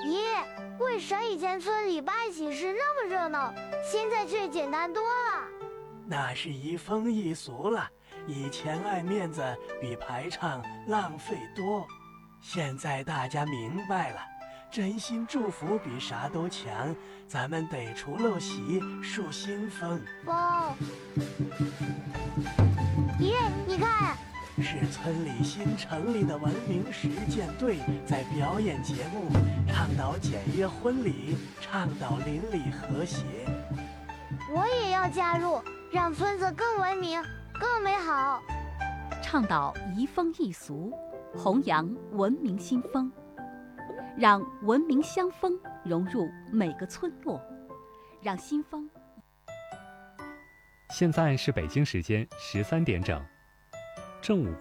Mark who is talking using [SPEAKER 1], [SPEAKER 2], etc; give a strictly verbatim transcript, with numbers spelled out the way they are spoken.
[SPEAKER 1] 咦，为啥以前村里办喜事那么热闹，现在却简单多了？
[SPEAKER 2] 那是移风易俗了，以前爱面子比排场浪费多，现在大家明白了，真心祝福比啥都强，咱们得出陋习，树新风。
[SPEAKER 1] 哦，咦，你看，
[SPEAKER 2] 是村里新成立的文明实践队在表演节目，倡导简约婚礼，倡导邻里和谐。
[SPEAKER 1] 我也要加入，让村子更文明、更美好。
[SPEAKER 3] 倡导移风易俗，弘扬文明新风，让文明乡风融入每个村落，让新风。
[SPEAKER 4] 现在是北京时间十三点整，正午。